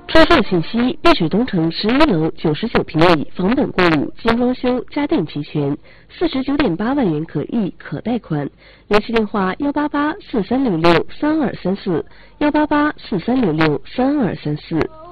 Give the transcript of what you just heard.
车售信息：碧水东城11楼99平米，房本过户，精装修，家电齐全，49.8万元可议可贷款。联系电话：18843663234，18843663234。